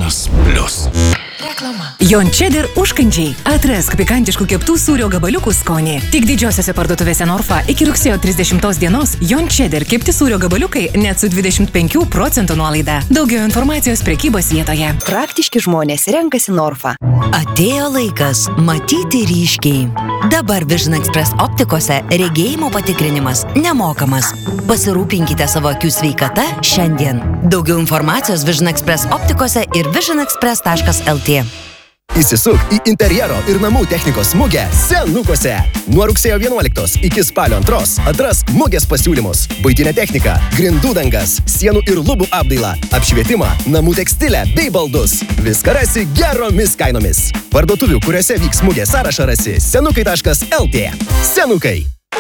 Erasmus Plus. Reklama. Jon Cheddar užkandžiai. Atrask pikantiškų keptų sūrio gabaliukų skonį. Tik didžiosiose parduotuvėse Norfa iki rugsėjo 30 dienos Jon Cheddar kepti sūrio gabaliukai net su 25% nuolaida. Daugiau informacijos prekybos vietoje. Praktiški žmonės renkasi Norfa. Atėjo laikas matyti ryškiai. Dabar Vision Express optikose regėjimo patikrinimas nemokamas. Pasirūpinkite savo akių sveikata šiandien. Daugiau informacijos Vision Express optikose ir visionexpress.lt. Įsisuk į interjero ir namų technikos mugę Senukose. Nuo rugsėjo 11 iki spalio 2 atrask mugės pasiūlymus. Buitinė technika, grindų dangas, sienų ir lubų apdailą, apšvietimą, namų tekstilę bei baldus. Viską rasi geromis kainomis. Parduotuvių, kuriuose vyks mugė sąrašą rasi senukai.lt. Senukai.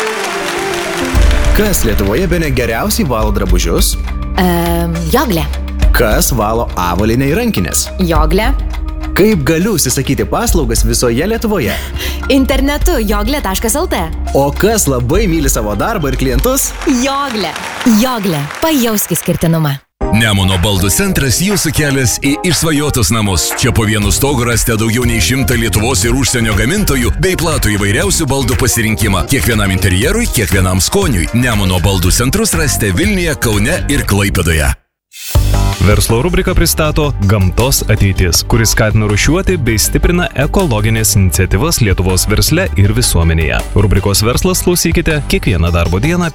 Kas Lietuvoje bene geriausiai valo drabužius? Joglė. Kas valo avalynę ir rankinės? Joglė. Kaip galiu užsisakyti paslaugas visoje Lietuvoje? Internetu joglė.lt. O kas labai myli savo darbą ir klientus? Joglė. Joglė. Pajausk išskirtinumą. Nemuno baldų centras jūsų kelias į išsvajotus namus. Čia po vienu stogu rasite daugiau nei 100 Lietuvos ir užsienio gamintojų bei platų įvairiausių baldų pasirinkimą. Kiekvienam interjerui, kiekvienam skoniui. Nemuno baldų centrus rasite Vilniuje, Kaune ir Klaipėdoje. Verslo rubrika pristato Gamtos ateitis, kuris skatina rūšiuoti bei stiprina ekologinės iniciatyvas Lietuvos versle ir visuomenėje. Rubrikos Verslas klausykite kiekvieną darbo dieną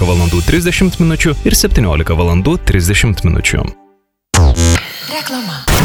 15:30 min. ir 17:30 min. Reklama.